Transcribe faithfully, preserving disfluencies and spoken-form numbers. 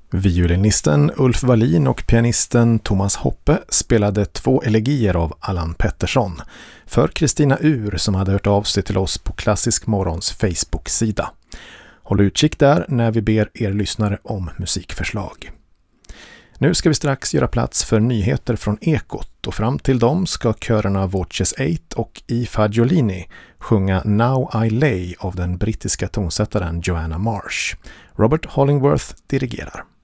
Violinisten Ulf Wallin och pianisten Thomas Hoppe spelade två elegier av Allan Pettersson för Kristina Ur som hade hört av sig till oss på Klassisk Morgons Facebook-sida. Håll utkik där när vi ber er lyssnare om musikförslag. Nu ska vi strax göra plats för nyheter från Ekot och fram till dem ska körerna Voces åtta och I Fagiolini sjunga Now I Lay av den brittiska tonsättaren Joanna Marsh. Robert Hollingworth dirigerar.